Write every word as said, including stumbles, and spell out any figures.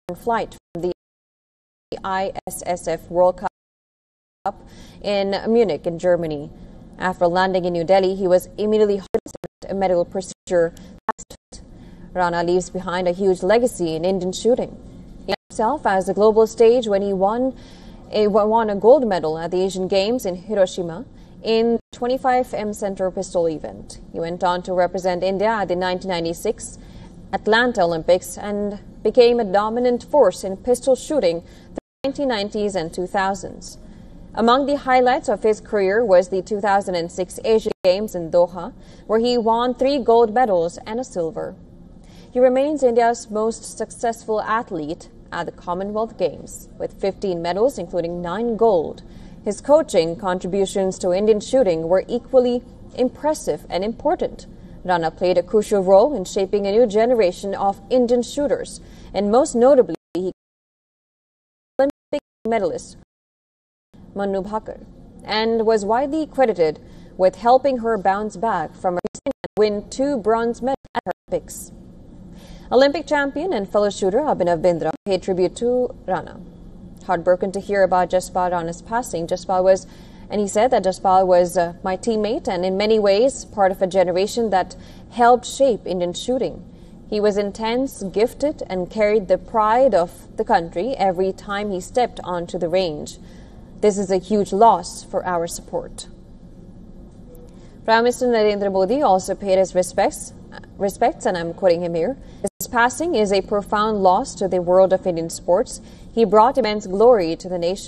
flight from the I S S F World Cup in Munich in Germany. After landing in New Delhi, he was immediately hospitalized at a medical procedure. Rana leaves behind a huge legacy in Indian shooting. He himself as the global stage when he won a, won a gold medal at the Asian Games in Hiroshima in the twenty-five millimeter center pistol event. He went on to represent India at the nineteen ninety-six Atlanta Olympics and became a dominant force in pistol shooting through the nineteen nineties and two thousands. Among the highlights of his career was the two thousand six Asian Games in Doha, where he won three gold medals and a silver. He remains India's most successful athlete at the Commonwealth Games, with fifteen medals, including nine gold. His coaching contributions to Indian shooting were equally impressive and important. Rana played a crucial role in shaping a new generation of Indian shooters, and most notably, he Olympic medalist Manu Bhaker, and was widely credited with helping her bounce back from a and win two bronze medals at her Olympics. Olympic champion and fellow shooter Abhinav Bindra paid tribute to Rana. Heartbroken to hear about Jaspal Rana's passing, Jaspal was, and he said that Jaspal was uh, my teammate and in many ways part of a generation that helped shape Indian shooting. He was intense, gifted, and carried the pride of the country every time he stepped onto the range. This is a huge loss for our support. Prime Minister Narendra Modi also paid his respects, respects, and I'm quoting him here. His passing is a profound loss to the world of Indian sports. He brought immense glory to the nation.